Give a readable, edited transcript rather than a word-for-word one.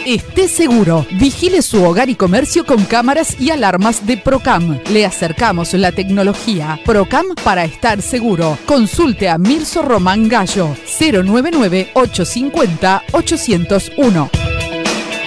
Esté seguro. Vigile su hogar y comercio con cámaras y alarmas de Procam. Le acercamos la tecnología. Procam para estar seguro. Consulte a Mirso Román Gallo. 099-850-801.